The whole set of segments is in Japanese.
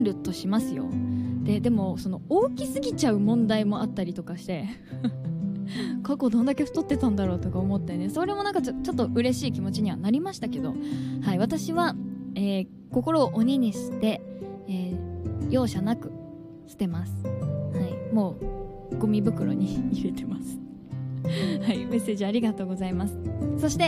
るとしますよ。でもその大きすぎちゃう問題もあったりとかして過去どんだけ太ってたんだろうとか思ってね、それもなんかちょっと嬉しい気持ちにはなりましたけど、はい、私は、心を鬼にして、容赦なく捨てます。はい、もうゴミ袋に入れてますはい、メッセージありがとうございます。そして、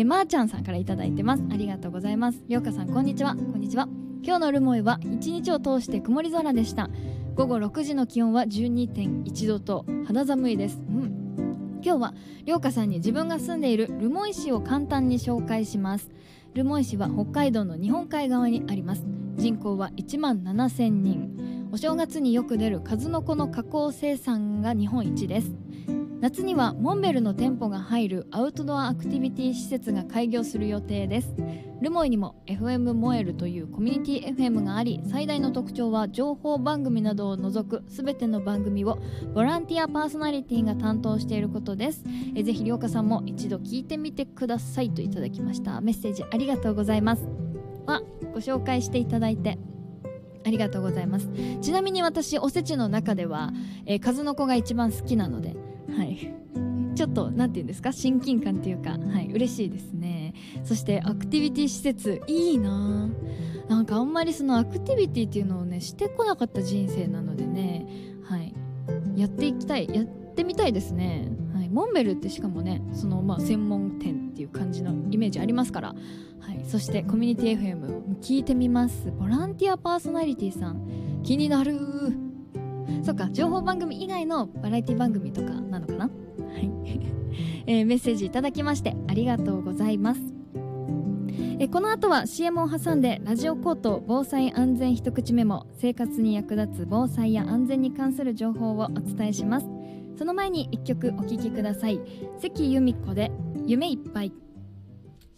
まーちゃんさんからいただいてます。ありがとうございます。りょうかさんこんにちは。こんにちは。今日のルモイは一日を通して曇り空でした。午後6時の気温は 12.1 度と肌寒いです。今日はりょうかさんに自分が住んでいる留萌市を簡単に紹介します。留萌市は北海道の日本海側にあります。人口は1万7000人。お正月によく出る数の子の加工生産が日本一です。夏にはモンベルの店舗が入るアウトドアアクティビティ施設が開業する予定です。ルモイにも FM モエルというコミュニティ FM があり、最大の特徴は情報番組などを除くすべての番組をボランティアパーソナリティが担当していることです。ぜひりょうかさんも一度聞いてみてくださいといただきました。メッセージありがとうございます。ご紹介していただいてありがとうございます。ちなみに私おせちの中では、数の子が一番好きなので、はい、ちょっとなんていうんですか、親近感っていうか、はい、嬉しいですね。そしてアクティビティ施設いいな。なんかあんまりそのアクティビティっていうのをねしてこなかった人生なのでね、はい、やってみたいですね。はい、モンベルってしかもねその専門店っていう感じのイメージありますから、はい、そしてコミュニティ FM 聞いてみます。ボランティアパーソナリティさん気になる。そっか、情報番組以外のバラエティ番組とかなのかな。はい、メッセージいただきましてありがとうございます。この後は CM を挟んでラジオコート防災安全一口メモ、生活に役立つ防災や安全に関する情報をお伝えします。その前に一曲お聴きください。関由美子で夢いっぱい。